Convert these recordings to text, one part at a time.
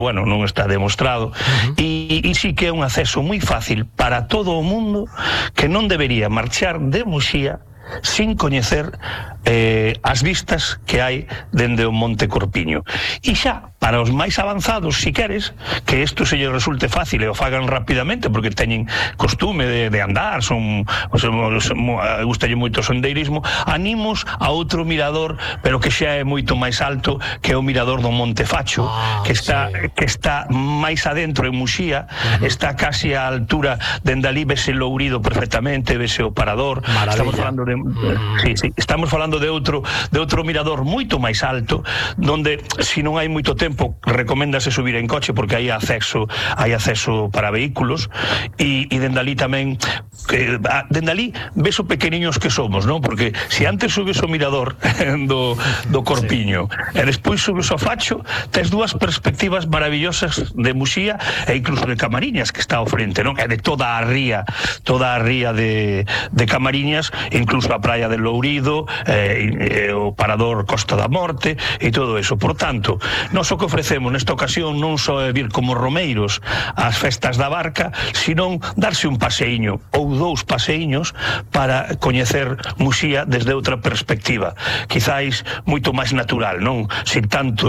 bueno, non está demostrado, e sí que é un acceso moi fácil para todo o mundo que non debería marchar de Muxía sin coñecer as vistas que hai dende o Monte Corpiño. E xa, para os máis avanzados, si queres, que isto se lle resulte fácil e o fagan rapidamente, porque teñen costume de andar, gustalle moito o sendeirismo, animos a outro mirador, pero que xa é moito máis alto, que é o mirador do Monte Facho, que está máis adentro en Muxía, está casi á altura, dende ali vese Lourido perfectamente, vese o Parador. Estamos falando de estamos falando de outro mirador moito máis alto, donde, se non hai moito tempo, recoméndase subir en coche, porque hai acceso para vehículos, e dende ali tamén, dende ali ves o pequeniños que somos, non? Porque se antes subes o mirador do Corpiño e despois subes o Facho, tes dúas perspectivas maravillosas de Muxía e incluso de Camariñas, que está ao frente, non? E de toda a ría de Camariñas, incluso a praia de Lourido, o Parador Costa da Morte e todo eso. Por tanto, nós o que ofrecemos nesta ocasión non só é vir como romeiros ás festas da Barca, senón darse un paseíño ou dous paseíños para coñecer Muxía desde outra perspectiva, quizáis moito máis natural, non? Sin tanta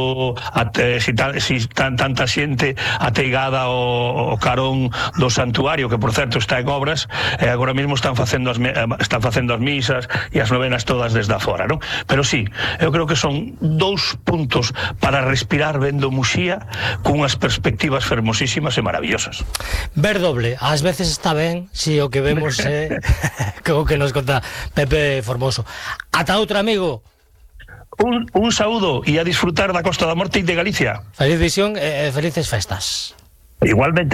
xente ateigada ao carón do santuario, que por certo está en obras, e agora mesmo están facendo as misas e as novenas todas desde afora, non? Pero sí, eu creo que son dous puntos para respirar vendo Muxía cunhas perspectivas fermosísimas e maravillosas. Ver doble, ás veces está ben, si o que vemos é o que nos conta Pepe Formoso. Ata outra, amigo. Un saúdo e a disfrutar da Costa da Morte e de Galicia. Feliz visión e felices festas. Igualmente.